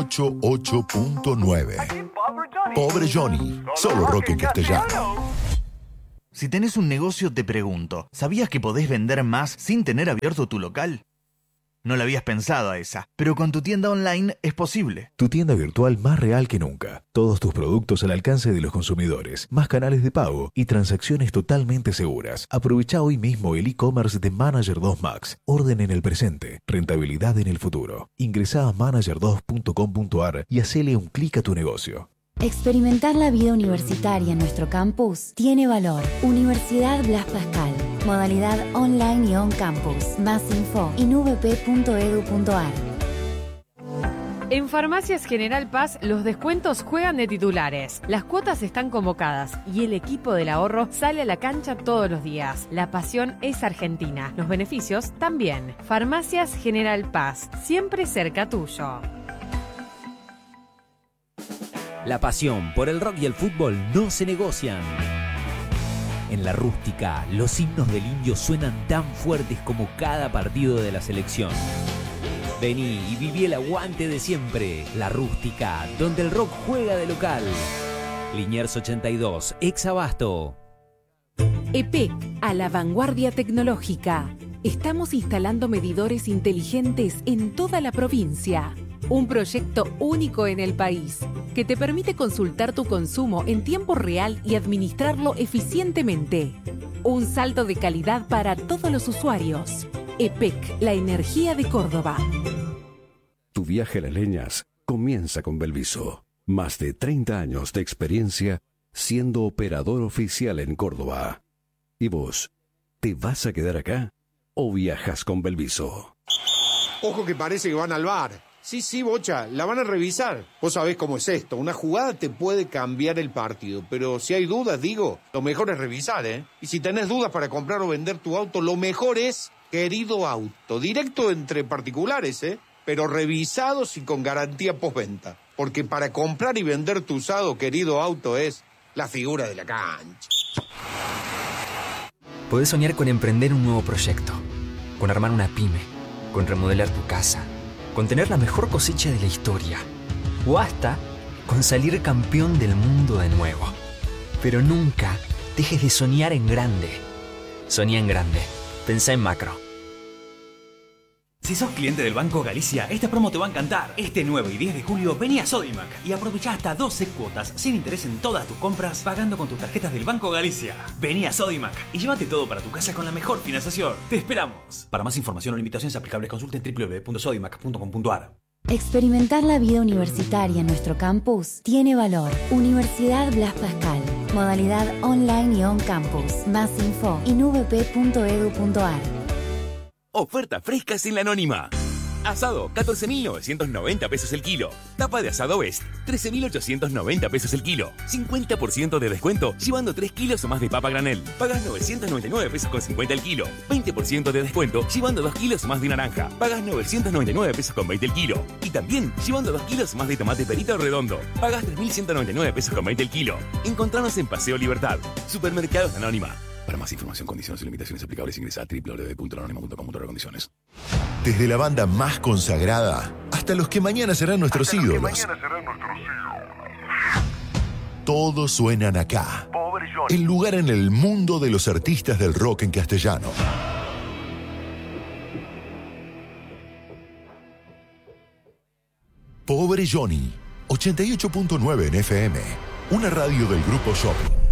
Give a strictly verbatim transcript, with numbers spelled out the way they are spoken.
ochenta y ocho punto nueve. Pobre Johnny, solo rock en castellano. Si tenés un negocio, te pregunto, ¿sabías que podés vender más sin tener abierto tu local? No la habías pensado a esa, pero con tu tienda online es posible. Tu tienda virtual más real que nunca. Todos tus productos al alcance de los consumidores, más canales de pago y transacciones totalmente seguras. Aprovecha hoy mismo el e-commerce de Manager dos Max. Orden en el presente, rentabilidad en el futuro. Ingresá a manager dos punto com punto a r y hacele un clic a tu negocio. Experimentar la vida universitaria en nuestro campus tiene valor. Universidad Blas Pascal. Modalidad online y on campus. Más info en v p punto e d u punto a r. En Farmacias General Paz, los descuentos juegan de titulares. Las cuotas están convocadas y el equipo del ahorro sale a la cancha todos los días. La pasión es argentina. Los beneficios también. Farmacias General Paz. Siempre cerca tuyo. La pasión por el rock y el fútbol no se negocian. En La Rústica, los himnos del indio suenan tan fuertes como cada partido de la selección. Vení y viví el aguante de siempre. La Rústica, donde el rock juega de local. Liniers ochenta y dos, ex Abasto. E P E C, a la vanguardia tecnológica. Estamos instalando medidores inteligentes en toda la provincia. Un proyecto único en el país que te permite consultar tu consumo en tiempo real y administrarlo eficientemente. Un salto de calidad para todos los usuarios. E P E C, la energía de Córdoba. Tu viaje a las leñas comienza con Belviso. Más de treinta años de experiencia siendo operador oficial en Córdoba. ¿Y vos, te vas a quedar acá o viajas con Belviso? Ojo que parece que van al bar. Sí, sí, Bocha, la van a revisar. Vos sabés cómo es esto. Una jugada te puede cambiar el partido, pero si hay dudas, digo, lo mejor es revisar, ¿eh? Y si tenés dudas para comprar o vender tu auto, lo mejor es Querido Auto. Directo entre particulares, ¿eh? Pero revisados y con garantía postventa. Porque para comprar y vender tu usado, Querido Auto es la figura de la cancha. Podés soñar con emprender un nuevo proyecto, con armar una pyme, con remodelar tu casa, con tener la mejor cosecha de la historia, o hasta con salir campeón del mundo de nuevo. Pero nunca dejes de soñar en grande. Soñá en grande. Pensá en macro. Si sos cliente del Banco Galicia, esta promo te va a encantar. Este nueve y diez de julio vení a Sodimac y aprovecha hasta doce cuotas sin interés en todas tus compras pagando con tus tarjetas del Banco Galicia. Vení a Sodimac y llévate todo para tu casa con la mejor financiación. ¡Te esperamos! Para más información o limitaciones aplicables consulten w w w punto sodimac punto com punto a r. Experimentar la vida universitaria en nuestro campus tiene valor. Universidad Blas Pascal. Modalidad online y on campus. Más info en v p punto e d u punto a r. Oferta fresca en La Anónima. Asado, catorce mil novecientos noventa pesos el kilo. Tapa de asado Best, trece mil ochocientos noventa pesos el kilo. cincuenta por ciento de descuento llevando tres kilos o más de papa granel. Pagas novecientos noventa y nueve pesos con cincuenta el kilo. veinte por ciento de descuento llevando dos kilos o más de naranja. Pagas novecientos noventa y nueve pesos con veinte el kilo. Y también llevando dos kilos o más de tomate perita o redondo. Pagas tres mil ciento noventa y nueve pesos con veinte el kilo. Encontranos en Paseo Libertad. Supermercados La Anónima. Para más información, condiciones y limitaciones aplicables, ingresa a w w w punto lanonima punto com punto a r condiciones. Desde la banda más consagrada hasta los que mañana serán nuestros hasta ídolos. Los que mañana serán nuestros ídolos. Todos suenan acá. El lugar en el mundo de los artistas del rock en castellano. Pobre Johnny, ochenta y ocho punto nueve en F M. Una radio del Grupo Shopping.